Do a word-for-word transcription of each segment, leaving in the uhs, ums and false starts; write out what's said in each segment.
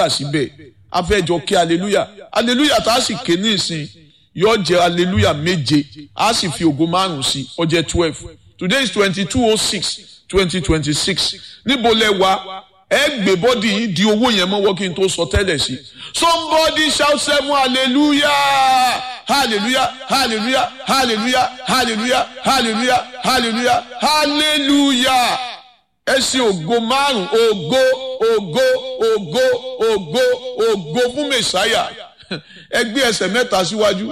yà síbẹ̀ a fẹ́ jọ kí hallelujah hallelujah tá a sì ké ní ìsìn yóò jẹ́ hallelujah méje a sì fi ògo márùn sí ó jẹ́ twelve today is twenty-two oh six twenty twenty-six níbo lẹ wà ẹ gbé bọ́dì yìí di owó yẹn mọ́wọ́ kí n tó sọ tẹ́lẹ̀ sí somebody shout seven hallelujah hallelujah hallelujah hallelujah hallelujah hallelujah hallelujah hallelujah ẹ sì ògo márùn ògo ògo ògo ògo ògo fún mẹsàáyà ẹ gbé ẹsẹ̀ mẹ́ta síwájú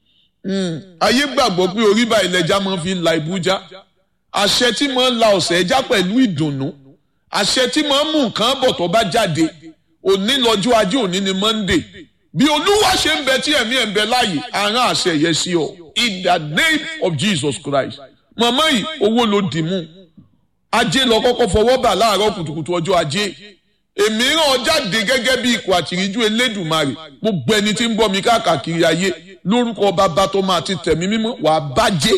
ayé gbàgbọ́ pé orí báyìí lẹja máa fi la ibùjá àṣẹ tí máa ń la ọ̀sẹ̀ ẹja pẹ̀lú ìdùnnú àṣẹ tí máa ń mú nǹkan bọ̀ tó bá jáde òní lọ́jọ́ ajé òní ni Monday bí olúwa ṣe ń bẹ tí ẹ̀mí ẹ̀ ń bẹ láàyè àrán àṣẹ yẹn sí ọ in the name of Jesus Christ màmá yìí owó ló dì mú ajé lọ kọ́kọ́ fọwọ́ bà láàárọ̀ kùtùkùtù ọjọ́ ajé èmi rán ọ jáde gẹ́gẹ́ bí ikọ̀ àtìríjú Elédùmarè gbogbo ẹni tí ń bọ́ mi káàkiri ayé lórúkọ bàbá tó máa ti tẹ̀mí mímọ́ wàá bàjẹ́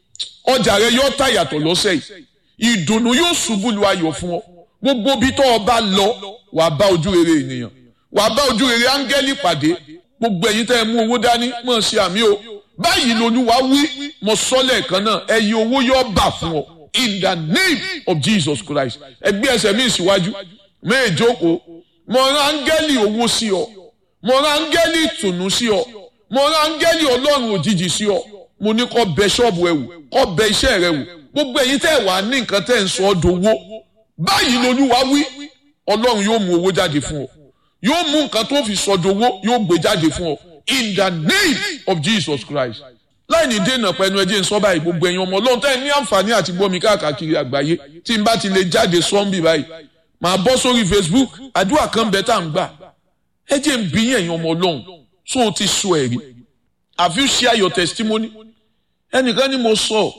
ọjà rẹ yóò tà yàtọ̀ lọ́sẹ̀ yìí ìdùnnú yóò ṣubú lu ayọ̀ fún ọ gbogbo bí tó o bá lọ wàá bá ojú rere ènìyàn wàá bá ojú rere áńgẹ́lì pàdé gbogbo ẹ̀yin tẹ́ ẹ mú owó dání mọ̀ ṣe àmì o báyìí lolúwa wí mo sọ lẹ́ẹ̀kan náà ẹ̀yin owó yóò bà fún ọ in the name of Jesus Christ ẹgbẹ́ ẹsẹ̀ mi síwájú méjòkó mo rán áńgẹ́lì owó sí ọ mo rán áńgẹ́lì ìtùnú sí ọ mo rán áńgẹ́lì ọlọ́run òjijì sí ọ mo ní kó bẹ ṣọ́ọ̀bù ẹ wò kó bẹ iṣẹ́ rẹ wò gbogbo ẹ̀yin tẹ́ ẹ wà ní nǹkan tẹ́ ẹ ń sọ ọ́ dowó báyìí lolúwa wí ọlọ́run yóò mú owó jáde fún ọ yóò mú nǹkan tó fi sọ dowó yóò gbé jáde fún ọ in the name of Jesus Christ láì ní dènà pẹ̀lú ẹjẹ́ ń sọ báyìí gbogbo ẹ̀yin ọmọ ọlọ́run tẹ́ ẹ ní àǹfààní àti gbọ́ mi káàkiri àgbáyé tí n bá ti lè jáde sọ́ńbì báyìí màá bọ́ sórí Facebook àdúrà kan bẹ́ẹ̀ tá à ń gbà ẹjẹ́ ń bí ẹ̀yin ọmọ ọlọ́run so o ti sọ ẹ̀rí have you share your testimony ẹnìkan ni mo sọ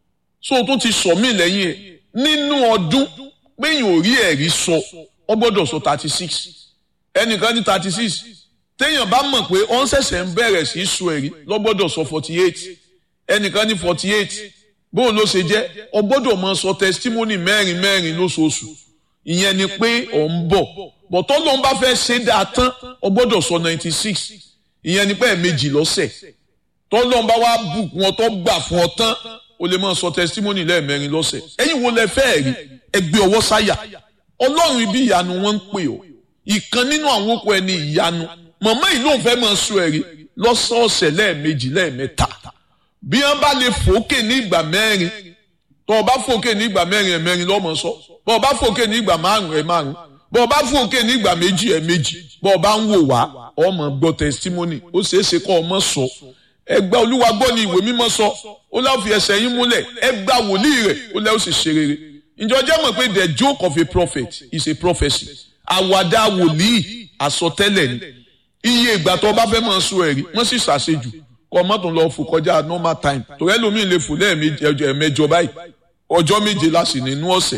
so o tún ti sọ mí lẹ́yìn ẹ̀ nínú ọdún péyìn ò rí ẹ̀rí sọ ọ gbọ́dọ̀ sọ thirty six ẹnìkan ní thirty six téèyàn bá mọ̀ pé ó ń ṣẹ̀ṣẹ̀ ń bẹ̀rẹ̀ sí í sọ ẹ̀rí lọ gbọ́dọ̀ sọ forty eight ẹnìkan ní forty eight bóun ló ṣe jẹ́ ọ gbọ́dọ̀ máa sọ testimony mẹ́rin mẹ́rin lóṣooṣù ìyẹn ni pé ọ̀ ń bọ̀ bọ̀tọ́ ló ń bá fẹ́ ṣe dáa tán ọ gbọ́dọ̀ sọ ninety six ìyẹn ni pé ẹ̀ẹ̀mejì lọ́sẹ̀ tọ́lọ́n bá wá bùkún ọ tó gbà fún ọ tán o lè máa sọ testimony lẹ́ẹ̀mẹ́rin lọ́sẹ̀ ẹ̀yin wo lẹ fẹ́ rí ẹgbẹ́ ọwọ́ sáyà ọlọ́run ibi ìyanu wọn ń pè ọ́ ìkan nínú àwọn okò ẹni ìyanu màmá yìí ló ń fẹ́ máa sọ ẹ̀rí lọ́sọ̀ọ̀sẹ̀ lẹ́ẹ̀mejì lẹ́ẹ̀mẹ́ta bí wọ́n bá lè fòókè ní ìgbà mẹ́rin tó o bá fòókè ní ìgbà mẹ́rin ẹ̀ mẹ́rin lọ́mọ sọ bó o bá fòókè ní ìgbà márùn ẹ̀ márùn bó o bá fòókè ní ìgbà méjì ẹ̀ méjì bó o bá ń wò wá ọmọ gbọ́ testimony ó ṣeé ṣe kọ́ ọmọ sọ ẹgbà olúwa gbọ́ ni ìwé mímọ́ sọ ó láwọn fi ẹsẹ̀ yín múlẹ̀ ẹgbà wòlíì rẹ̀ ó lẹ́ ó sì ṣe rere ǹjọ́ jẹ́ mọ̀ pé the joke of a prophet is a prophecy àwàdà wòlíì àsọtẹ́lẹ̀ ni iye ìgbà tó bá fẹ́ máa sọ ẹ̀rí wọ́n sì ṣàṣejù kọ́ ọmọ tó ń lọ fò kọjá normal time torí ẹlòmíín lè fò lẹ́ẹ̀mẹjọ báyìí ọjọ́ méje láti nínú ọ̀sẹ̀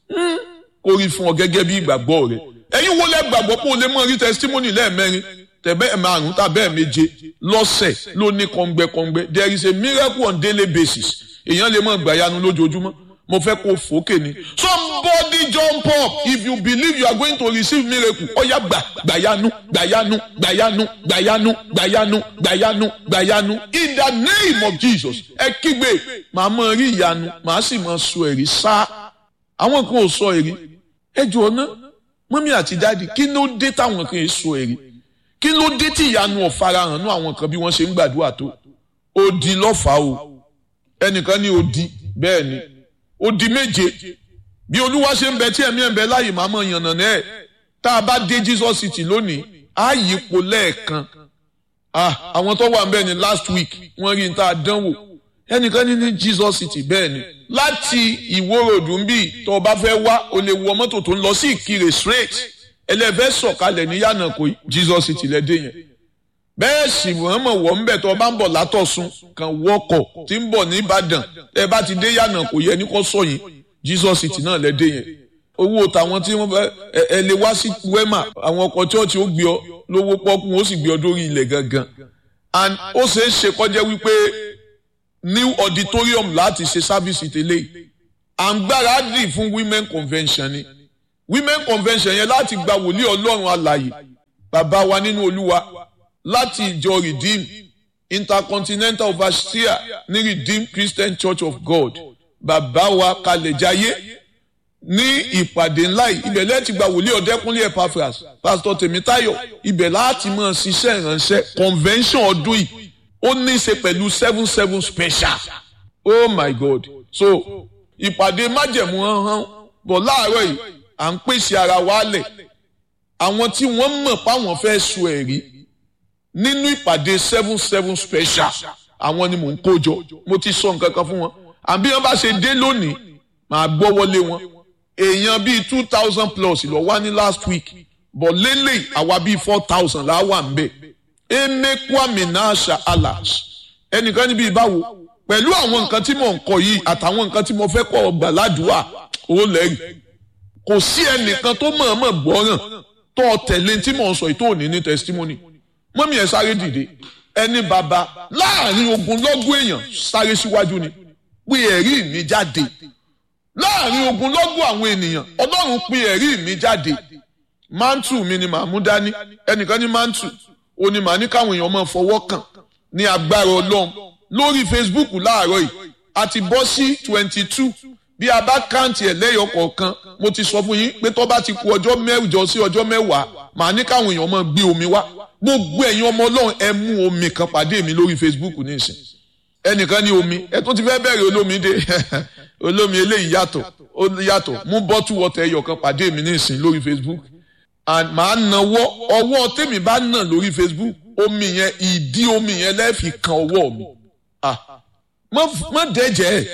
kó rí fún ọ gẹ́gẹ́ bí ìgbàgbọ́ rẹ̀ ẹ̀yin wo lẹ́ gbàgbọ́ pé o lè mọ rí testimony lẹ́ẹ̀mẹrin tẹ̀bẹ́ márùn tàbẹ́ méje lọ́sẹ̀ ló ní kọ́ngbẹ́kọ́ngbẹ́ there is a miracle on daily basis èèyàn lè mọ̀ gbàyanu lójoojúmọ́ mo fẹ́ kó fòókè ni somebody jump up if you believe you are going to receive miracle ọ̀yá gbà gbàyanu gbàyanu gbàyanu gbàyanu gbàyanu gbàyanu gbàyanu in the name of Jesus ẹ kígbe màá mọ̀ rí ìyanu màá sì mọ̀ sọ ẹ̀rí sá àwọn kan ò sọ ẹ̀rí ẹ jù ọ náà mọ́mí àti dáàdì kí ló dé táwọn kan ì sọ ẹ̀rí kí ló dé tí ìyanu ọ̀farahàn ní àwọn kan bí wọ́n ṣe ń gbàdúrà tó odi lọ́fàá o ẹnìkan ní odi bẹ́ẹ̀ ni odi méje bí olúwa ṣe ń bẹ tí ẹ̀mí ẹ̀ ń bẹ láàyè máa mọ̀ yànnà náà tá a bá dé Jesus City lónìí á yípo lẹ́ẹ̀kan àwọn tó wà ń bẹ ní last week wọ́n rí n tá a dánwò ẹnìkan ní ní Jesus City bẹ́ẹ̀ ni láti Ìwó Road ń bì tó o bá fẹ́ wá o lè wọ mọ́tò tó ń lọ sí Ìkirè straight ẹlẹ́fẹ́ sọ̀kalẹ̀ ní Yànàkó Jesus City lẹ́dẹ̀ yẹn bẹ́ẹ̀ sì wọ́n mọ̀ wọ́n ń bẹ̀ tó bá ń bọ̀ látọ̀sùn kan wọ́kọ̀ tí ń bọ̀ ní Ìbàdàn ẹ bá ti dé Yànàkó yẹ ní kó sọ̀yìn Jesus City náà lẹ́dẹ̀ yẹn owó tàwọn tí wọ́n fẹ́ ẹ lè wá sí Wema àwọn ọkọ̀ chọ́ọ̀chì ó gbé ọ lówó pọ́kú ó sì gbé ọ dórí ilẹ̀ gangan and ó ṣeé ṣe kọjá wípé new auditorium láti ṣe sábìsì tẹ́lẹ̀ à ń gbáradì fún women convention ni women convention yẹn láti gba wòlíì Ọlọ́run alààyè bàbá wa nínú Olúwa láti ìjọ Redeem Intercontinental Overseer ní Redeem Christian Church of God, bàbá wa Kalẹ̀jayé ní ìpàdé ńlá yìí. Ibẹ̀ lẹ́ẹ̀tì gba wòlíì Ọ̀dẹ́kúnlé Epaphras, Pastor Tèmítáyọ̀, ibẹ̀ láti máa ṣiṣẹ́ ìránṣẹ́. Convention ọdún yìí ó ní í ṣe pẹ̀lú seven seven special. Oh my God. So ìpàdé májẹ̀mú hàn bọ̀ láàárọ̀ yìí à ń pèsè ara wa lẹ̀. Àwọn tí wọ́n mọ̀ páwọn fẹ́ sọ ẹ̀rí nínú ìpàdé seven seven special, àwọn ni mò ń kó jọ. Mo ti sọ nǹkan kan fún wọn. Àbí wọn bá ṣe dé lónìí màá gbọ́ wọlé wọn. Èèyàn bíi two thousand plus lọ wá ní last week, but lélẹ̀ àwa bíi four thousand là wà ń bẹ̀. Emekwamenasha alas. Ẹnìkan níbi ìbáwo pẹ̀lú àwọn nǹkan tí mò ń kọ yìí àtàwọn nǹkan tí mo fẹ́ kọ́ ọgbà ládùúà ó lẹ́rìí. Kò sí ẹnìkan tó mọ̀ọ́mọ̀ gbọ́ràn tó tẹ̀lé tí mò ń sọ ìtò òní ní testimony. Mọ́mí ẹ̀ sáré dìde. Ẹni bàbá láàrin ogunlọ́gọ̀ èèyàn sáré síwájú ni. Pé ẹ̀rí mi jáde. Láàrin ogunlọ́gọ̀ àwọn ènìyàn Ọlọ́run pé ẹ̀rí mi jáde. Mántù mi ni màá mú dání. Ẹnìkan ní mántù. Ó ní màá ní káwọn èèyàn máa fọwọ́ kàn ní agbára Ọlọ́run. Lórí Facebook láàárọ̀ yìí a ti bọ́ sí twenty two. Bí a bá káǹtì ẹ̀ lẹ́yọ̀ kọ̀ọ̀kan, mo ti sọ fún yín pé tó bá ti ku ọjọ́ mẹ́jọ sí ọjọ́ mẹ́wàá màá ní káwọn èèyàn máa gbé omi wá. Gbogbo ẹ̀yin ọmọ Ọlọ́run ẹ mú omi kan pàdé mi lórí Facebook nísìn. Ẹnìkan ní omi ẹ tún ti fẹ́ bẹ̀rẹ̀ olómi dé olómi eléyìí yàtọ̀ ó yàtọ̀ mú bọ́tù wọ́tẹ̀ ẹyọ kan pàdé mi nísìn lórí Facebook. And màá nawọ́ ọwọ́ tèmi bá nà lórí Facebook omi yẹn ìdí omi yẹn lẹ́ẹ̀fì kan ọwọ́ mi. Ah mọ́ dẹ́jẹ́ ẹ̀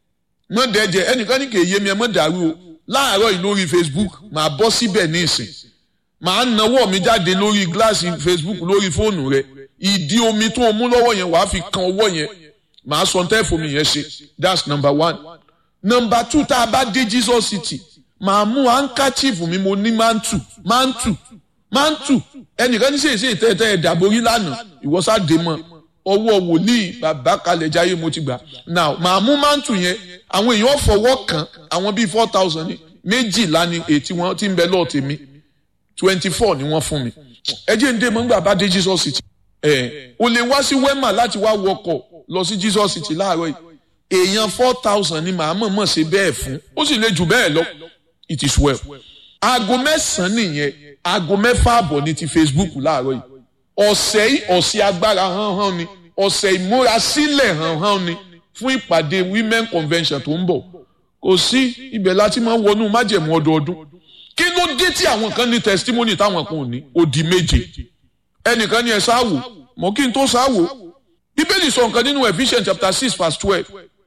mọ́ dẹ́jẹ́ ẹnìkan ní kèye mi ẹ mọ́ dàrú o. Láàárọ̀ yìí lórí Facebook màá bọ́ síbẹ̀ nísìn. Màá nawọ́ mi jáde lórí gíláàsì Facebook lórí fóònù rẹ. Ìdí omi tó mú lọ́wọ́ yẹn wàá fi kan ọwọ́ yẹn. Màá sọ tẹ́ fún mi yẹn ṣe. That's number one. Number two, tá a bá dé Jesus City màá mú handkerchief mi mo ní mantu mantu mantu. Ẹnìkan ní sèse ìtẹ́tẹ́ ẹ̀dàborí lánàá ìwọ́sàdé mọ́ ọwọ́ wòlíì bàbá Kalẹ̀jayé mo ti gbà. Now màá mú mantu yẹn àwọn èèyàn fọwọ́ kàn àwọn bíi four thousand ní méjìlá ni ètí wọn ti ń bẹ lọ́ọ̀ tèmi twenty four ni wọ́n fún mi. Ẹ jẹ́ ń dé mọ́ ń gbà bá dé Jesus City. Ẹ̀ o lè wá sí Wema láti wá wọkọ̀ lọ sí Jesus City láàárọ̀ yìí. Èèyàn four thousand ni màá mọ̀ mọ̀ ṣe bẹ́ẹ̀ fún. Ó sì lè jù bẹ́ẹ̀ lọ. It is well. Aago mẹ́sàn-án nìyẹn. Aago mẹ́fà àbọ̀ ní ti Facebook láàárọ̀ yìí. Ọ̀sẹ̀ yìí ọ̀sẹ̀ agbára hàn-hàn ni. Ọ̀sẹ̀ ìmúrasílẹ̀ hàn-hàn ni fún ìpàdé Women Convention tó ń bọ̀. Kò sí ibẹ̀ láti máa ń wọnú májẹ̀mú ọdọọdún. Kí ló dé tí àwọn kan ní testimony táwọn kan ò ní? Odi méje. Ẹnìkan ní ẹ sáwò. Mọ̀ kí n tó sáwò. Bíbélì sọ nǹkan nínú Ephesians chapter six verse twelve.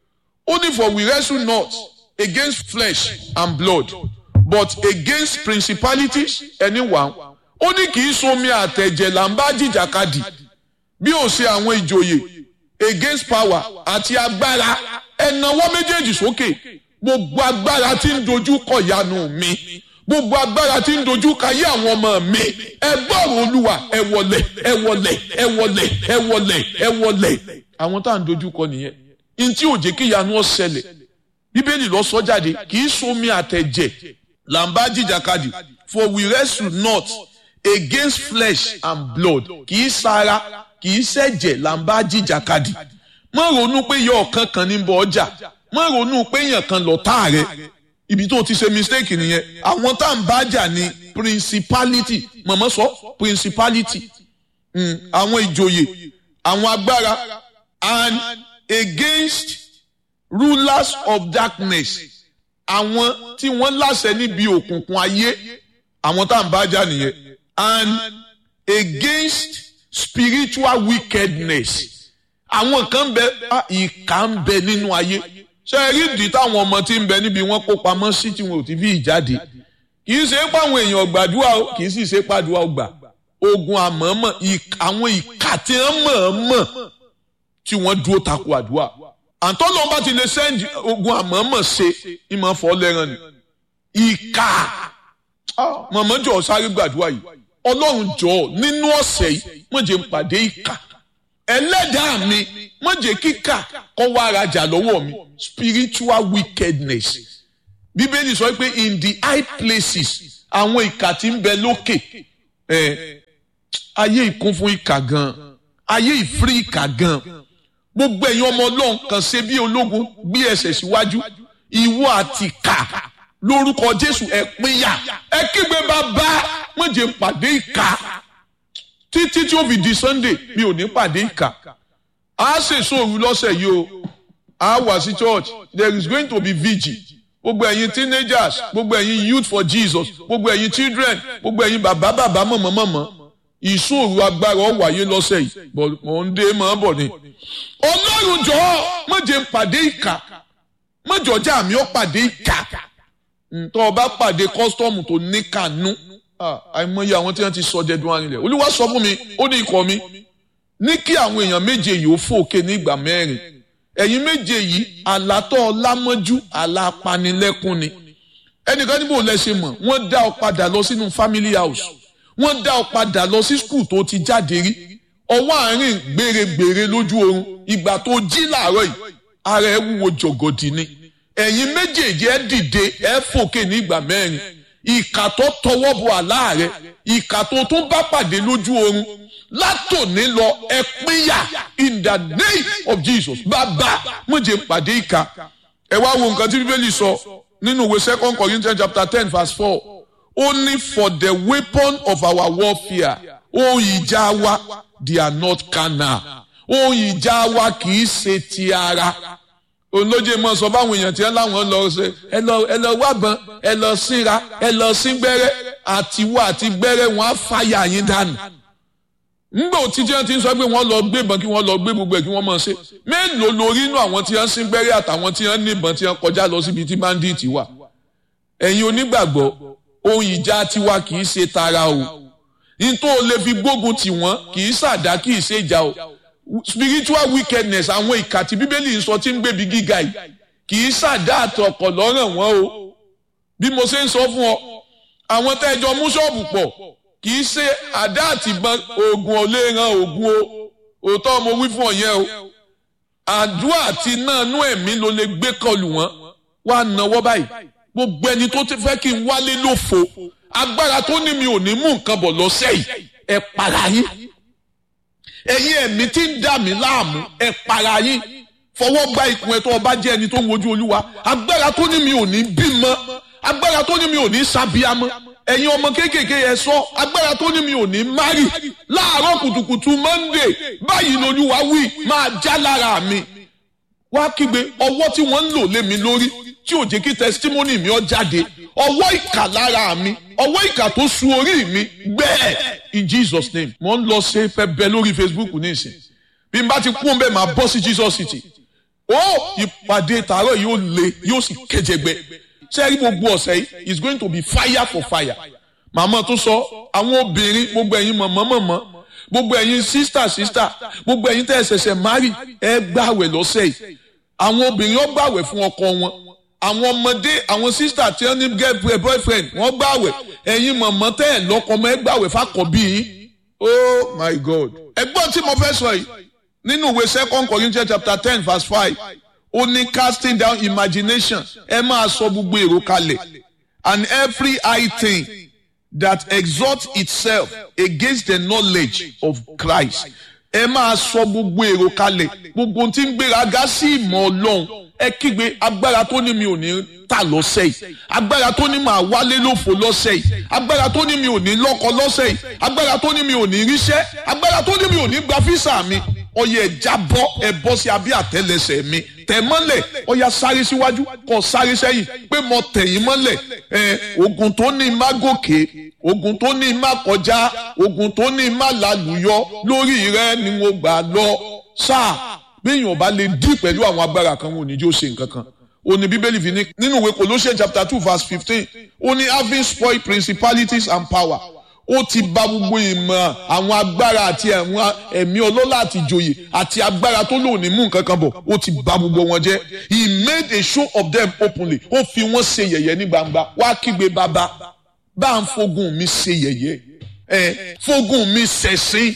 Ó ní for we wrestle not against flesh and blood but against principalities anyone. Ó ní kì í ṣomi àtẹ̀jẹ̀ là ń bá jìjàkadì bí ó ṣe àwọn ìjòyè against power àti agbára. Ẹ̀nàwọ́ méjèèjì sókè. Gbogbo agbára tí ń dojú kọ ìyanu mi. Gbogbo agbára tí ń dojú kayé àwọn ọmọ mi. Ẹ gbọ́rọ̀ Olúwa ẹ wọlẹ̀ ẹ wọlẹ̀ ẹ wọlẹ̀ ẹ wọlẹ̀ ẹ wọlẹ̀. Àwọn tá à ń dojú kọ nìyẹn. Ntí ò jẹ́ kí ìyanu ó ṣẹlẹ̀. Bíbélì lọ sọ jáde kì í ṣomi àtẹ̀jẹ̀ là ń bá jìjàkadì. For we wrestle not against flesh and blood. Kì í ṣara kì í ṣẹ̀jẹ̀ là ń bá jìjàkadì. Má ronú pé yọ ọ̀kan kan ní bọ̀ ọjà. Má ronú pé èèyàn kan lọ̀tá rẹ̀. Ibi tó ti ṣe mistake nìyẹn. Àwọn tá à ń bá jà ní principality. Màmá sọ principality. Mm, àwọn ìjòyè àwọn agbára and against rulers of darkness. Àwọn tí wọ́n láṣẹ níbi òkùnkùn ayé. Àwọn tá à ń bá jà nìyẹn. And against spiritual wickedness. Àwọn kan bẹ ìkà ń bẹ nínú ayé. Ṣé ẹ rí ìdí táwọn ọmọ tí ń bẹ níbi wọ́n kó pamọ́ sí tí wọn ò ti fi ìjáde? Kì í ṣe pé àwọn èèyàn gbàdúrà o, kì í sì ṣe pàdúrà o gbà. Ogun àmọ̀ọ́mọ̀ àwọn ìkà tí wọ́n mọ̀ọ́mọ̀ tí wọ́n dúró tako àdúrà. Àǹtọ́lọ́ bá ti lè sẹ́ndì ogun àmọ̀ọ́mọ̀ ṣe ìmọ̀ fọ́ lẹ́ràn ni. Ìkà mọ̀mọ́ jọ̀ọ́ sáré gbàdúrà yìí. Ọlọ́run jọ̀ọ́ nínú ọ̀sẹ̀ yìí má jẹ́ n pàdé ìkà. Ẹlẹ́dàá mi má jẹ́ kíkà kọ́ wá rajà lọ́wọ́ mi. Spiritual wickedness. Bíbélì sọ pé in the high places àwọn ìkà tí ń bẹ lókè. Eh, ayé ìkún fún ìkà gan ayé ìfírí ìkà gan gbogbo ẹ̀yin ọmọ Ọlọ́run kàn ṣe bí ológun gbé ẹsẹ̀ síwájú ìwọ àti ìkà lórúkọ Jésù ẹ pínyà ẹ kígbe bàbá má jẹ́ pàdé ìkà títí tí ó fi di Sunday mi ò ní pàdé ìkà a ṣe sóòrù lọ́sẹ̀ yìí o a wà sí church there is going to be vigil gbogbo ẹ̀yin teenagers gbogbo ẹ̀yin youth for Jesus gbogbo ẹ̀yin children gbogbo ẹ̀yin bàbá bàbá mọ̀mọ́ mọ̀mọ́ ìṣòro agbára ó wáyé lọ́sẹ̀ yìí mò ń dé mọ́ bọ̀ ni Ọlọ́run jọ̀ọ́ má jẹ́ pàdé ìkà má jọ̀ọ́jà mi ó pàdé ìkà tó o bá pàdé kọ́sítọ́ọ̀mù tó ní kànú àìmọye àwọn tí wọ́n ti sọ jẹ́dùn arìnlẹ̀ Olúwa sọ fún mi ó ní ikọ̀ mi ní kí àwọn èèyàn méje yìí ó fòkè ní ìgbà mẹ́rin ẹ̀yin méje yìí àlátọ́ ọlámọ́jú alápanilẹ́kún ni ẹnìkan níbo lẹ ṣe mọ̀ wọ́n dá ọ padà lọ sínú family house wọ́n dá ọ padà lọ sí school tó ti jáde rí ọwọ́ àárín gbèrègbèrè lójú oorun ìgbà tó jí làárọ̀ yìí ara ẹ wúwo jọ̀gọ̀dì ni ẹ̀yin méjèèjì ẹ dìde ẹ fòkè ní ìgbà mẹ́rin ìkà tó tọwọ́ bọ àlá rẹ ìkà tó tún bá pàdé lójú oorun látòní lọ ẹ pínyà in the name of Jesus bàbá mo jẹ́ pàdé ìkà ẹ wá wo nǹkan tí Bíbélì sọ nínú ìwé Second Corinthians chapter ten verse four ó ní for the weapon of our warfare ohun ìjà wa they are not carnal ohun ìjà wa kì í ṣe ti ara olóje mọ sọ báwọn èèyàn tí ẹ láwọn lọ ṣe ẹ lọ ẹ lọ wábọn ẹ lọ síra ẹ lọ sí gbẹ́rẹ́ àtiwọ àti gbẹ́rẹ́ wọn á fàyà yín dànù ngbà òtíjẹ́ ti ń sọ pé wọ́n lọ gbé ìbọn kí wọ́n lọ gbé gbogbo ẹ̀ kí wọ́n máa ṣe mélòó lórí inú àwọn tí wọ́n sí gbẹ́rẹ́ àtàwọn tí wọ́n ní ìbọn tí wọ́n kọjá lọ síbi tí báńdíìtì wà ẹ̀yin onígbàgbọ́ ohun ìjà tiwa kì í ṣe tara o nítorí o lè fi gbógun tì wọ́n kì í ṣàdá kì í ṣe ìjà o spiritual wickedness àwọn ìkà tí Bíbélì ń sọ tí ń gbébi gíga yìí kì í ṣàdá àtọkọ̀ lọ́rùn wọn o bí mo ṣe ń sọ fún ọ àwọn tẹ́jọ mú ṣọ́ọ̀bù pọ̀ kì í ṣe àdá àtìbọn oògùn ò lè ran oògùn o òótọ́ mo wí fún ọ yẹn o àdúrà àti náà nú ẹ̀mí ló lè gbé kọlù wọn wá náwó báyìí gbogbo ẹni tó ti fẹ́ kí n wálé lófo agbára tó ní mi ò ní mú nǹkan bọ̀ lọ́sẹ̀ yìí ẹ para yín ẹ̀yin ẹ̀mí tí ń dà mí láàmú ẹ para yín fọwọ́ gba ikùn ẹ̀ tó ọba jẹ́ ẹni tó ń wojú Olúwa agbára tó ní mi ò ní bímọ agbára tó ní mi ò ní sábíámọ́ ẹ̀yin ọmọ kéékèèké ẹ sọ agbára tó ní mi ò ní márì láàárọ̀ kùtùkùtù Monday báyìí lolúwa wí máa já lára mi wá kígbe ọwọ́ tí wọ́n ń lò lé mi lórí tí ò jẹ́ kí testimony mi ó jáde ọwọ́ ìkà lára mi ọwọ́ ìkà tó su orí mi gbẹ́ẹ̀ in Jesus name mo ń lọ ṣe fẹ́ bẹ lórí Facebook nísìn bí n bá ti kún bẹ́ẹ̀ máa bọ́ sí Jesus City ó ìpàdé tààrọ̀ yóò le yóò sì kéjẹgbẹ sẹ́rí gbogbo ọ̀sẹ̀ yìí is going to be fire for fire màmá tó sọ àwọn obìnrin gbogbo ẹ̀yin mọ̀mọ́ mọ̀mọ́ gbogbo ẹ̀yin sísítà sísítà gbogbo ẹ̀yin tẹ́ ẹ ṣẹ̀ṣẹ̀ márì ẹ gbàwẹ̀ lọ́sẹ̀ yìí àwọn obìnrin ó gbàwẹ̀ fún ọkọ wọn àwọn ọmọdé àwọn sísítà tí wọ́n ní girlfriend boyfriend wọ́n gbàwẹ̀ ẹ̀yin mọ̀mọ́ tẹ́ ẹ lọ́kọ ọmọ ẹ gbàwẹ̀ fàkọ̀bí yín oh my God ẹgbọ́n tí mo fẹ́ sọ yìí nínú ìwé Second Corinthians chapter ten verse five ó ní casting down imagination ẹ máa sọ gbogbo èrò kalẹ̀ and every high thing that exalts itself against the knowledge of Christ ẹ máa sọ gbogbo èrò kalẹ̀ gbogbo tí ń gbéraga sí ìmọ̀ Ọlọ́run ẹ kígbe agbára tó ní mi ò ní tà lọ́sẹ̀ yìí agbára tó ní máa wálé lófo lọ́sẹ̀ yìí agbára tó ní mi ò ní lọ́kọ lọ́sẹ̀ yìí agbára tó ní mi ò ní ríṣẹ́ agbára tó ní mi ò ní gba físà mi ọyẹ ẹja bọ ẹ bọ́ sí abẹ́ àtẹ́lẹsẹ̀ mi tẹ̀ mọ́lẹ̀ ọya sáré síwájú kọ sáré sẹ́yìn pé mo tẹ̀yìn mọ́lẹ̀ ẹ ogun tó ní má gòkè ogun tó ní má kọjá ogun tó ní má lálùyọ lórí rẹ ni mo gbà lọ sáà béèyàn ọba lè dí pẹ̀lú àwọn agbára kan wọn ò ní jó ṣe nǹkan kan ó ní Bíbélì fi ní nínú ìwé Colossians chapter two verse fifteen ó ní having spoiled principalities and power ó ti bà gbogbo ìmọ̀ àwọn agbára àti àwọn ẹ̀mí ọlọ́lá àti ìjòyè àti agbára tó lò ní mú nǹkan kan bọ̀ ó ti bà gbogbo wọn jẹ́ he made a show of them openly ó fi wọ́n ṣe yẹ̀yẹ́ ní gbangba wá kígbe bàbá bá ń fogun mi ṣe yẹ̀yẹ́ ẹ̀ fogun mi ṣẹ̀sín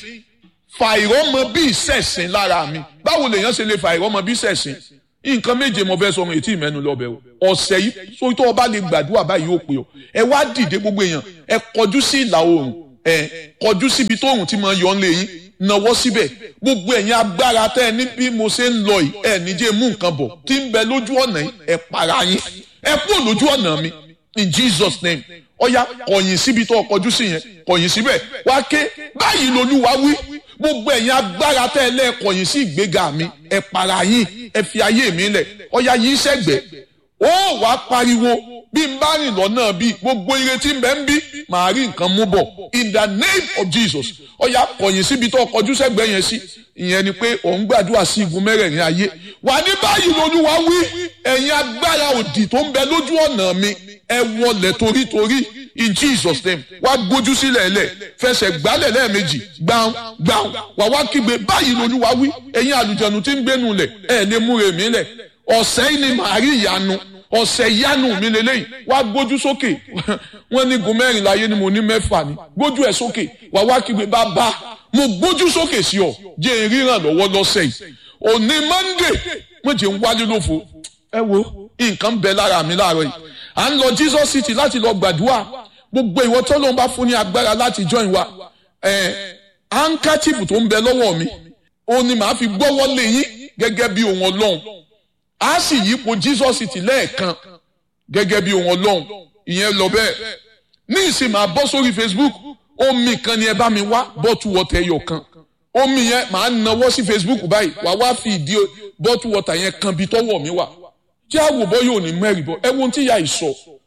fàìrọ́mọ bí ṣẹ̀sín lára mi báwo lèèyàn ṣe lè fàìrọ́mọ bí ṣẹ̀sín nǹkan méje mo fẹ́ sọ ohun ètí ìmẹ́nu lọ́bẹ̀ o ọ̀sẹ̀ yìí sórí tó o bá lè gbàdúrà báyìí ó pè ọ́ ẹ wá dìde gbogbo èèyàn ẹ kọjú sí ìlà oòrùn ẹ kọjú síbi tóòrùn tí mo yọ ń lé yín nawọ́ síbẹ̀ gbogbo ẹ̀yin agbára tẹ́ ẹ ní bí mo ṣe ń lọ yìí ẹ níjẹ́ mú nǹkan bọ̀ tí ń bẹ lójú ọ̀nà yìí ẹ para yín ẹ kúrò lójú ọ̀nà mi in Jesus name ọ̀ya kọ̀yìn síbi tó kọjú sí yẹn kọ̀yìn síbẹ̀ wá ké báyìí lolúwa wí gbogbo ẹ̀yin agbára tẹ́ ẹ lẹ́ẹ̀kọ̀yìn sí ìgbéga mi ẹ para yín ẹ fi ayé mi lẹ̀ ọ̀ya yìí sẹ́gbẹ̀ẹ́ ó wàá pariwo bí n bá rìn lọ́nà bí gbogbo ìrètí ń bẹ ń bí màá rí nǹkan mú bọ̀ in the name of Jesus ọ̀ya kọ̀yìn síbi tó kọjú sẹ́gbẹ́ yẹn sí ìyẹn ni pé òun gbàdúrà sí igun mẹ́rẹ̀ẹ̀rin ayé wà ní báyìí lolúwa wí ẹ̀yin agbára òdì tó ń bẹ lójú ọ̀nà mi ẹ wọlẹ̀ torítorí in Jesus name wá gbójú sílẹ̀ ẹ̀lẹ̀ fẹsẹ̀ gbálẹ̀ lẹ́ẹ̀mejì gbàùn gbàùn wà wá kígbe báyìí lolúwa wí ẹ̀yin àlùjànnú tí ń gbénu lẹ̀ ẹ̀ lè múre mi lẹ̀ ọ̀sẹ̀ yìí ni màá rí ìyanu ọ̀sẹ̀ ìyanu mi lélẹ́yìn wá gbójú sókè wọ́n ní gun mẹ́rin láyé ni mo ní mẹ́fà ni gbójú ẹ̀ sókè wà wá kígbe bàbá mo gbójú sókè sí ọ jẹ́ ìríran lọ́wọ́ lọ́sẹ̀ yìí òní Monday mo jẹ́ ń wálé lófo ẹ wo nǹkan bẹ lára mi láàárọ̀ yìí à ń lọ Jesus City láti lọ gbàdúrà gbogbo ìwọ tó ló ń bá fún ní agbára láti join wa ẹ handkerchief tó ń bẹ lọ́wọ́ mi òun ni màá fi gbọ́wọ́ lé yín gẹ́gẹ́ bí ohun Ọlọ́run a sì yípo Jesus City lẹ́ẹ̀kan gẹ́gẹ́ bí ohun Ọlọ́run ìyẹn lọ bẹ́ẹ̀ ní ìsìn máa bọ́ sórí Facebook omi kan ni ẹ bá mi wá bottle water ẹyọ kan omi yẹn máa nawọ́ sí Facebook báyìí wà wá fi ìdí bottle water yẹn kan bí tọ́wọ́ mi wà jẹ́ àwòbọ́ yóò ní mẹ́rin bọ́ ẹ wo ohun tí ìyá ìsọ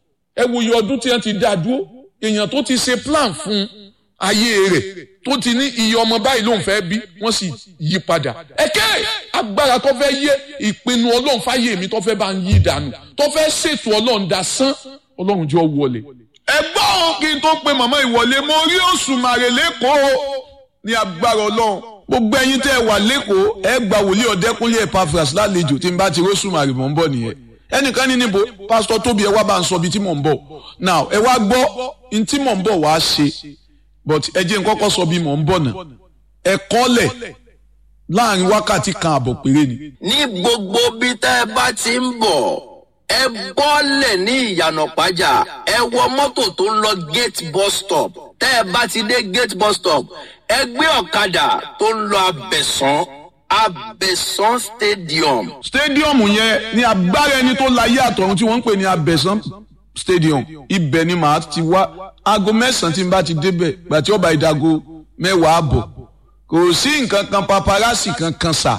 ẹ wo iye ọdún tí wọ́n ti dá dúró èèyàn tó ti ṣe plan fún ayé rẹ̀ tó ti ní iye ọmọ báyìí ló ń fẹ́ bí wọ́n sì yí padà ẹ̀kẹ́ agbára tó fẹ́ yé ìpinnu Ọlọ́run fáyé mi tó fẹ́ bá ń yí dànù tó fẹ́ ṣètò Ọlọ́run dasán Ọlọ́run jọ wọlé. ẹ gbọ́ kí n tó pe màmá ìwọlé mo rí Òṣùmàrè lẹ́kọ̀ọ́ ní agbára Ọlọ́run gbogbo ẹ̀yin tẹ́ ẹ wà lẹ́kọ̀ọ́ ẹ gba wòlíì Ọ̀dẹ́kúnlé Epaphras lálejò tí n bá ti rí Òṣùmàrè mò ń bọ̀ nìyẹn ẹnìkan ní níbo pásítọ̀ Tóbi ẹ wá bá ń sọ ibi tí mò ń bọ̀ now ẹ wá gbọ́ n tí mò ń bọ̀ wá ṣe but ẹ jẹ́ n kọ́kọ́ sọ bí mò ń bọ̀ náà ẹ kọ́lẹ̀ láàrin wákàtí kan àbọ̀ péré ni. ní gbogbo bí tẹ́ ẹ bá ti ń bọ̀ ẹ bọ́lẹ̀ ní ìyànà pàjá ẹ wọ mọ́tò tó ń lọ gate bus stop tẹ́ ẹ bá ti dé gate bus stop ẹ gbé ọ̀kadà tó ń lọ Abẹ̀sán Abẹ̀sán stadium. stadium yẹn ní agbára ẹni tó láyé àtọ̀run tí wọ́n ń pè ní Abẹ̀sán stadium ibẹ̀ ni màá ti wá aago mẹ́sàn-án tí n bá ti débẹ̀ gbà tí ó bá ìdágo mẹ́wàá àbọ̀ kò sí nǹkan kan paparazzi kankan sà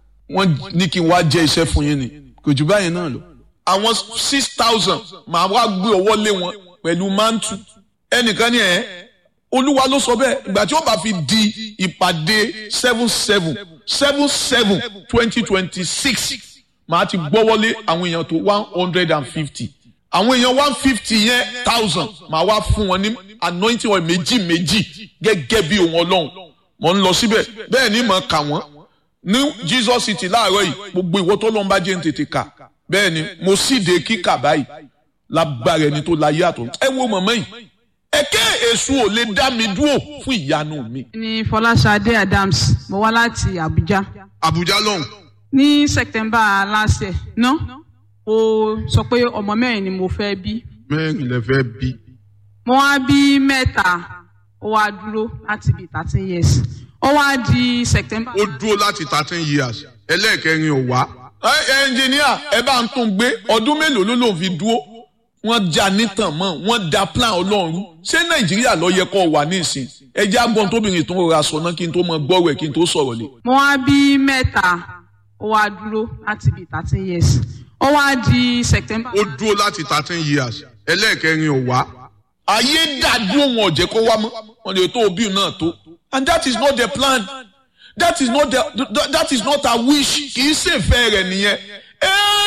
wọ́n ní kí n wá jẹ́ iṣẹ́ fún yín ni kò jù báyìí náà lọ. àwọn six thousand màá wá gbé ọwọ́ lé wọn pẹ̀lú mántù ẹnìkan ní ẹ̀ olúwa ló sọ bẹ́ẹ̀ ìgbà tí ó bá fi di ìpàdé seven seven seven seven twenty twenty six màá ti gbọ́wọ́lé àwọn èèyàn tó one hundred and fifty àwọn èèyàn one fifty yẹn thousand màá wá fún wọn ní anointing oil méjì méjì gẹ́gẹ́ bí ohun Ọlọ́run mò ń lọ síbẹ̀ bẹ́ẹ̀ ni mò ń kà wọ́n ní Jesus City láàárọ̀ yìí gbogbo ìwọ tó lọ́n bá jẹ́ ń tètè kà bẹ́ẹ̀ ni mo sì dé kíkà báyìí lágbára ẹni tó láyé àtọ̀ ẹ wo mọ̀mọ́ yìí ẹ̀kẹ́ èṣù ò lè dá mi dúró fún ìyanu mi. ní Fọláṣadé Adams mo wá láti Abuja. Abuja lọ́hùn. ní September last year ná ó sọ pé ọmọ mẹ́rin ni mo fẹ́ bí. mẹ́rin lẹ fẹ́ bí. mo wá bí mẹ́ta ó wá dúró láti bí thirteen years ó wá di September. ó dúró láti thirteen years ẹlẹ́ẹ̀kẹrin ò wá. ẹ ẹnjìníà ẹ bá ń tún gbé ọdún mélòó ló lòun fi dúró wọ́n já nítàn mọ́ wọ́n da plan Ọlọ́run ṣé Nàìjíríà ló yẹ kó wà ní ìsìn ẹ jẹ́ agbọ́n tóbìnrin tó ń rọra sọ náà kí n tó mọ gbọ́rọ̀ ẹ̀ kí n tó sọ̀rọ̀ lé. mo wá bí mẹ́ta ó wá dúró láti bí thirteen years ó wá di September. ó dúró láti thirteen years ẹlẹ́ẹ̀kẹrin ò wá. ayé dàdúró wọn ò jẹ́ kó wá mọ́ wọn lè tó òbí náà tó and that is not the plan that is not the that is not our wish kì í ṣèfẹ́ rẹ̀ nìyẹn.